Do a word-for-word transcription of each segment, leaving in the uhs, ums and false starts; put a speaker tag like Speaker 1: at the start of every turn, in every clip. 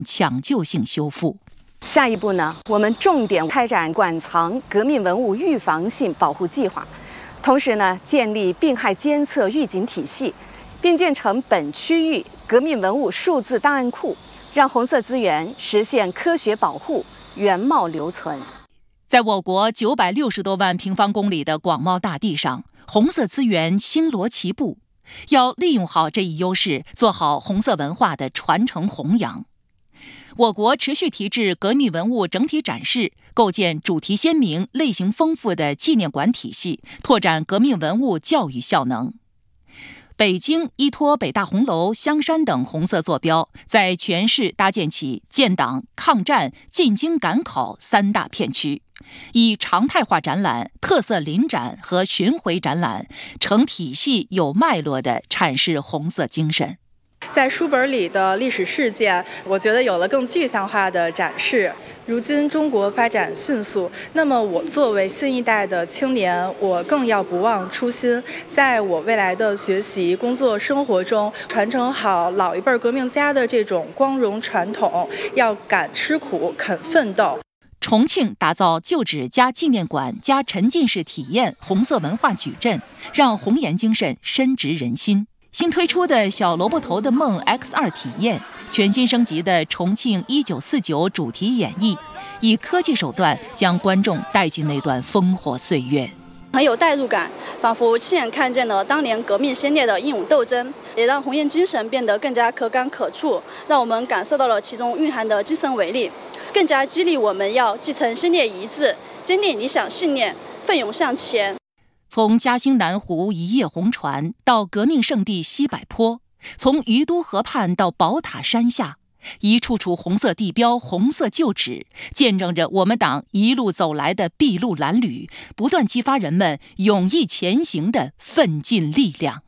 Speaker 1: 抢救性修复。
Speaker 2: 下一步呢，我们重点开展馆藏革命文物预防性保护计划，同时呢，建立病害监测预警体系，并建成本区域革命文物数字档案库，让红色资源实现科学保护、原貌留存。
Speaker 1: 在我国九百六十多万平方公里的广袤大地上，红色资源星罗棋布，要利用好这一优势，做好红色文化的传承弘扬。我国持续提质革命文物整体展示，构建主题鲜明、类型丰富的纪念馆体系，拓展革命文物教育效能。北京依托北大红楼、香山等红色坐标，在全市搭建起建党、抗战、进京赶考三大片区，以常态化展览、特色临展和巡回展览，成体系有脉络地阐释红色精神。
Speaker 3: 在书本里的历史事件，我觉得有了更具象化的展示。如今中国发展迅速，那么我作为新一代的青年，我更要不忘初心，在我未来的学习、工作、生活中，传承好老一辈革命家的这种光荣传统，要敢吃苦、肯奋斗。
Speaker 1: 重庆打造旧址加纪念馆加沉浸式体验红色文化矩阵，让红颜精神深植人心。新推出的小萝卜头的梦 X 二 体验，全新升级的重庆一九四九主题演绎，以科技手段将观众带进那段烽火岁月，
Speaker 4: 很有代入感，仿佛亲眼看见了当年革命先烈的英勇斗争，也让红颜精神变得更加可感可触，让我们感受到了其中蕴含的精神伟力，更加激励我们要继承先烈遗志，坚定理想信念，奋勇向前。
Speaker 1: 从嘉兴南湖一叶红船到革命圣地西柏坡，从于都河畔到宝塔山下，一处处红色地标、红色旧址，见证着我们党一路走来的筚路蓝缕，不断激发人们勇毅前行的奋进力量。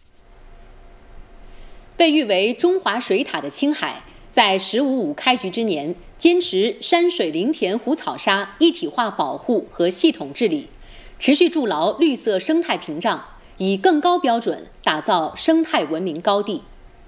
Speaker 5: 被誉为中华水塔的青海，在十五五开局之年，坚持山水林田湖草沙一体化保护和系统治理，持续筑牢绿色生态屏障，以更高标准打造生态文明高地。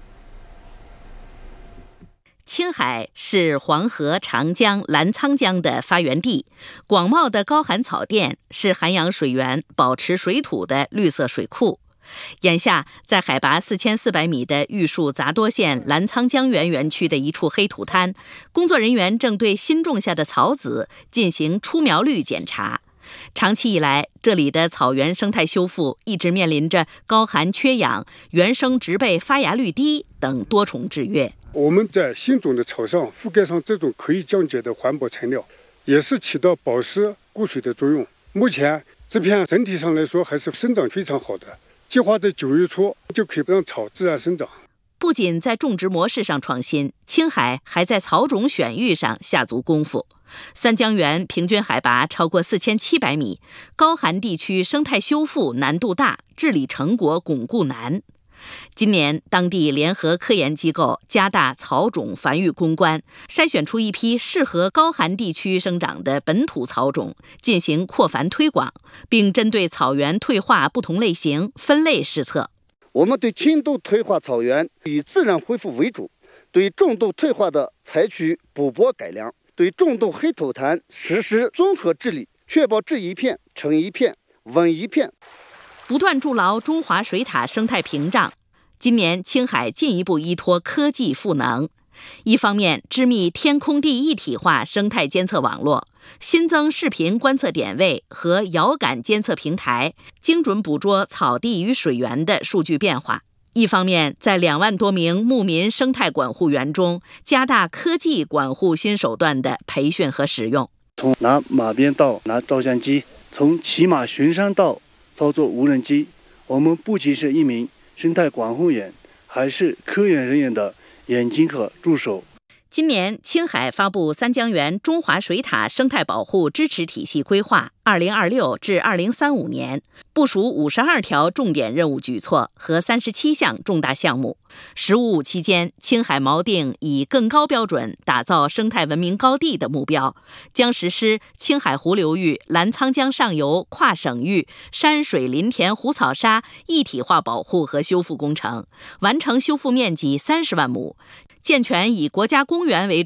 Speaker 6: 青海是黄河、长江、澜沧江的发源地，广袤的高寒草甸是涵养水源、保持水土的绿色水库。眼下，在海拔四千四百米的玉树杂多县澜沧江源园区的一处黑土滩，工作人员正对新种下的草籽进行出苗率检查。长期以来，这里的草原生态修复一直面临着高寒缺氧、原生植被发芽率低等多重制约。
Speaker 7: 我们在新种的草上覆盖上这种可以降解的环保材料，也是起到保湿固水的作用。目前这片整体上来说还是生长非常好的，计划在九月初就可以让草自然生长。
Speaker 6: 不仅在种植模式上创新，青海还在草种选育上下足功夫。三江源平均海拔超过四千七百米，高寒地区生态修复难度大，治理成果巩固难。今年，当地联合科研机构加大草种繁育攻关，筛选出一批适合高寒地区生长的本土草种，进行扩繁推广，并针对草原退化不同类型分类施测。
Speaker 8: 我们对轻度退化草原以自然恢复为主，对重度退化的采取补播改良，对重度黑土滩实施综合治理，确保治一片成一片稳一片。
Speaker 6: 不断筑牢中华水塔生态屏障，今年青海进一步依托科技赋能，一方面织密天空地一体化生态监测网络，新增视频观测点位和遥感监测平台，精准捕捉草地与水源的数据变化；一方面在两万多名牧民生态管护员中，加大科技管护新手段的培训和使用。
Speaker 9: 从拿马鞭到拿照相机，从骑马巡山到操作无人机，我们不仅是一名生态管护员，还是科研人员的眼睛和助手。
Speaker 6: 今年，青海发布三江源中华水塔生态保护支持体系规划（二零二六至二零三五年），部署五十二条重点任务举措和三十七项重大项目。十五五期间，青海锚定以更高标准打造生态文明高地的目标，将实施青海湖流域澜沧江上游跨省域山水林田湖草沙一体化保护和修复工程，完成修复面积三十万亩。健全以国家公园为